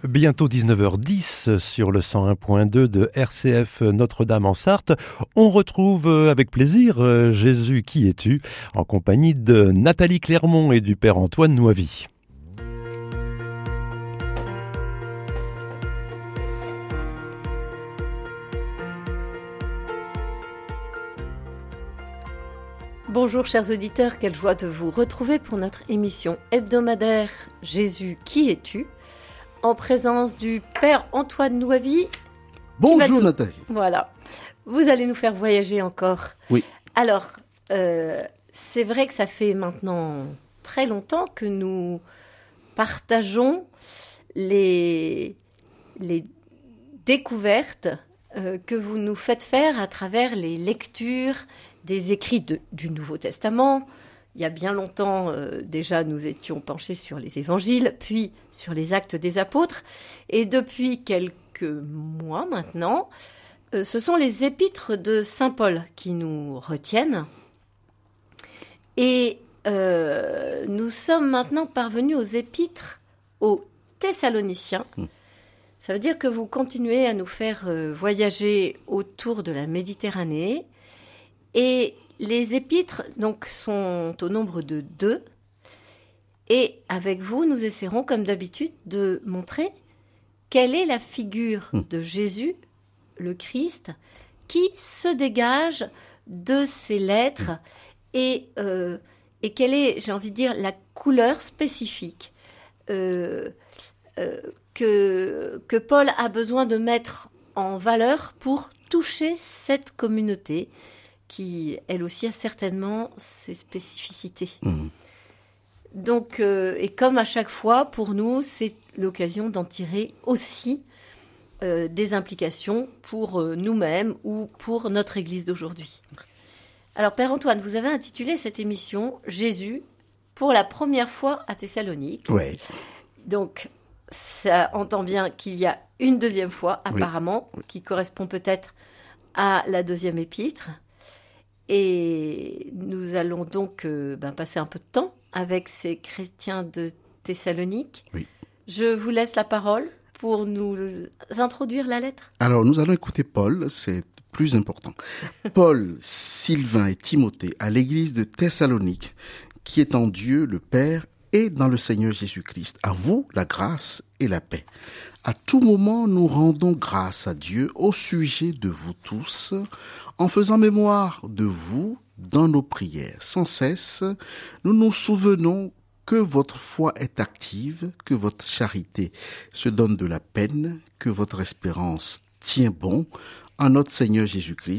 Bientôt 19h10 sur le 101.2 de RCF Notre-Dame en Sarthe. On retrouve avec plaisir Jésus qui es-tu en compagnie de Nathalie Clermont et du Père Antoine Noivy. Bonjour chers auditeurs, quelle joie de vous retrouver pour notre émission hebdomadaire Jésus qui es-tu, en présence du Père Antoine Noivy. Bonjour Nathalie. Voilà, vous allez nous faire voyager encore. Oui. Alors, c'est vrai que ça fait maintenant très longtemps que nous partageons les découvertes que vous nous faites faire à travers les lectures des écrits du Nouveau Testament. Il y a bien longtemps, déjà, nous étions penchés sur les évangiles, puis sur les actes des apôtres. Et depuis quelques mois maintenant, ce sont les épîtres de saint Paul qui nous retiennent. Et nous sommes maintenant parvenus aux épîtres aux Thessaloniciens. Ça veut dire que vous continuez à nous faire voyager autour de la Méditerranée. Et les épîtres donc, sont au nombre de 2. Et avec vous, nous essaierons, comme d'habitude, de montrer quelle est la figure de Jésus, le Christ, qui se dégage de ces lettres et quelle est, j'ai envie de dire, la couleur spécifique que Paul a besoin de mettre en valeur pour toucher cette communauté qui, elle aussi, a certainement ses spécificités. Donc, et comme à chaque fois, pour nous, c'est l'occasion d'en tirer aussi des implications pour nous-mêmes ou pour notre Église d'aujourd'hui. Alors, Père Antoine, vous avez intitulé cette émission « Jésus pour la première fois à Thessalonique ». Oui. Donc, ça entend bien qu'il y a une deuxième fois, apparemment, qui correspond peut-être à la deuxième épître. Et nous allons donc passer un peu de temps avec ces chrétiens de Thessalonique. Oui. Je vous laisse la parole pour nous introduire la lettre. Alors, nous allons écouter Paul, c'est plus important. Paul, Sylvain et Timothée à l'église de Thessalonique, qui est en Dieu le Père et dans le Seigneur Jésus-Christ. À vous, la grâce et la paix. À tout moment, nous rendons grâce à Dieu au sujet de vous tous, en faisant mémoire de vous dans nos prières. Sans cesse, nous nous souvenons que votre foi est active, que votre charité se donne de la peine, que votre espérance tient bon en notre Seigneur Jésus-Christ.